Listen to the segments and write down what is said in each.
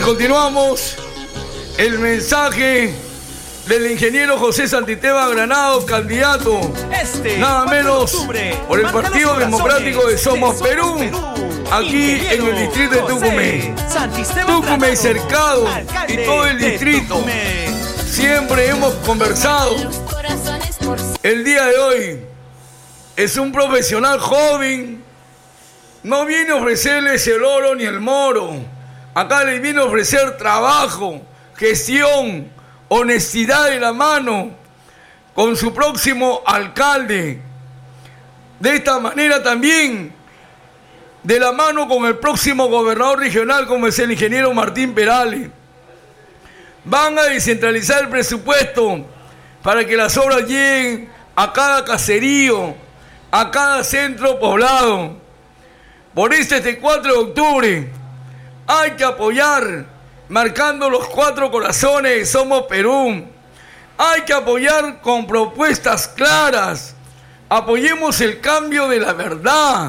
continuamos. El mensaje del ingeniero José Santisteban Granados, candidato nada menos por el Partido Democrático de Somos Perú, aquí en el distrito de Tucumán. Tucumán cercado y todo el distrito. Siempre hemos conversado. El día de hoy es un profesional joven. No viene a ofrecerles el oro ni el moro. Acá les viene a ofrecer trabajo, gestión, honestidad de la mano con su próximo alcalde. De esta manera también, de la mano con el próximo gobernador regional, como es el ingeniero Martín Perales. Van a descentralizar el presupuesto para que las obras lleguen a cada caserío, a cada centro poblado. Por eso este 4 de octubre hay que apoyar, marcando los 4 corazones de Somos Perú. Hay que apoyar con propuestas claras. Apoyemos el cambio de la verdad.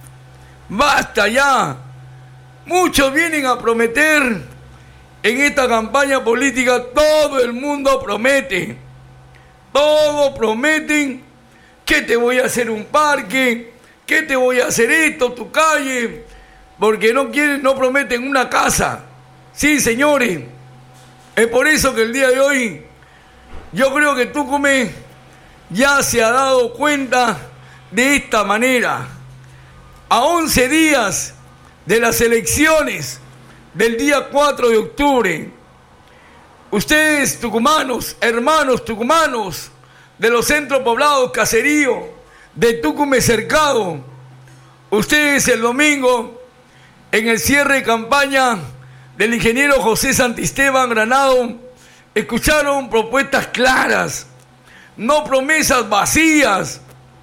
Basta ya. Muchos vienen a prometer en esta campaña política. Todo el mundo promete. Todos prometen que te voy a hacer un parque, que te voy a hacer esto, tu calle, porque no quieren, no prometen una casa. Sí, señores, es por eso que el día de hoy yo creo que Tucumán ya se ha dado cuenta de esta manera. A 11 días de las elecciones del día 4 de octubre, ustedes tucumanos, hermanos tucumanos de los centros poblados, caseríos, de Tucumán cercado, ustedes el domingo en el cierre de campaña del ingeniero José Santisteban Granados escucharon propuestas claras, no promesas vacías,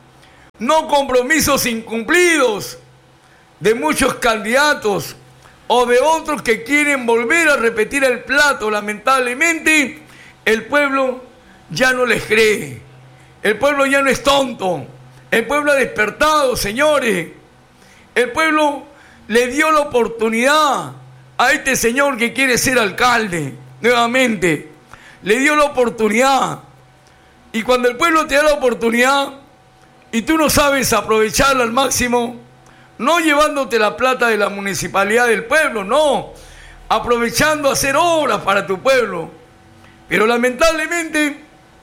no compromisos incumplidos de muchos candidatos o de otros que quieren volver a repetir el plato. Lamentablemente el pueblo ya no les cree, el pueblo ya no es tonto, el pueblo ha despertado, señores. El pueblo le dio la oportunidad a este señor que quiere ser alcalde nuevamente. Le dio la oportunidad. Y cuando el pueblo te da la oportunidad y tú no sabes aprovecharla al máximo, no llevándote la plata de la municipalidad del pueblo, no, aprovechando hacer obras para tu pueblo. Pero lamentablemente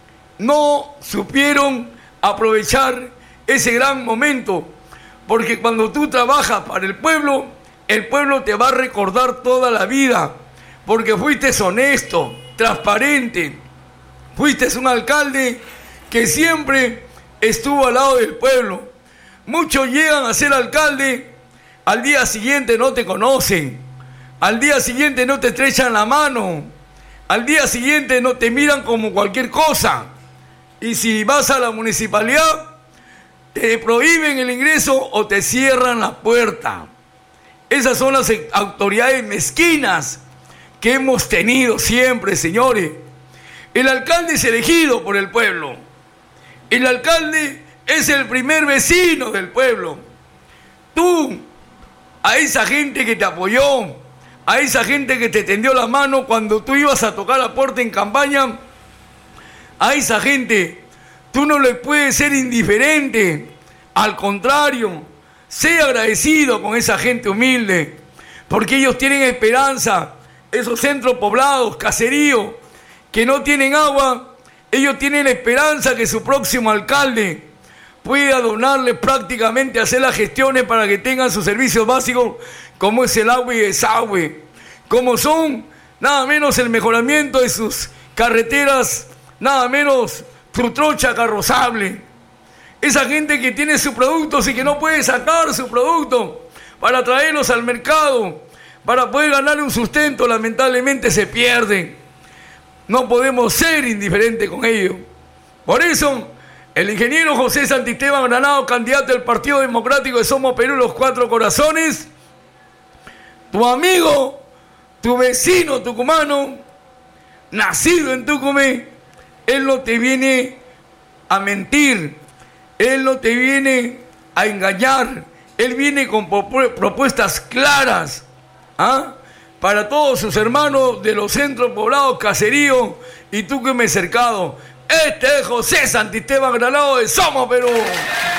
no supieron aprovechar ese gran momento, porque cuando tú trabajas para el pueblo te va a recordar toda la vida, porque fuiste honesto, transparente, fuiste un alcalde que siempre estuvo al lado del pueblo. Muchos llegan a ser alcalde, al día siguiente no te conocen, al día siguiente no te estrechan la mano, al día siguiente no te miran como cualquier cosa, y si vas a la municipalidad te prohíben el ingreso o te cierran la puerta. Esas son las autoridades mezquinas que hemos tenido siempre, señores. El alcalde es elegido por el pueblo. El alcalde es el primer vecino del pueblo. Tú, a esa gente que te apoyó, a esa gente que te tendió la mano cuando tú ibas a tocar la puerta en campaña, a esa gente tú no le puedes ser indiferente. Al contrario, sé agradecido con esa gente humilde, porque ellos tienen esperanza. Esos centros poblados, caseríos, que no tienen agua, ellos tienen esperanza que su próximo alcalde pueda donarles prácticamente, hacer las gestiones para que tengan sus servicios básicos, como es el agua y el desagüe, como son nada menos el mejoramiento de sus carreteras, nada menos su trocha carrozable. Esa gente que tiene sus productos y que no puede sacar su producto para traerlos al mercado, para poder ganar un sustento, lamentablemente se pierden. No podemos ser indiferentes con ellos. Por eso, el ingeniero José Santisteban Granados, candidato del Partido Democrático de Somos Perú, los 4 corazones, tu amigo, tu vecino tucumano, nacido en Tucumán, él no te viene a mentir, él no te viene a engañar, él viene con propuestas claras, para todos sus hermanos de los centros poblados, caseríos y tú que me he cercado. Este es José Santisteban Granado de Somos Perú.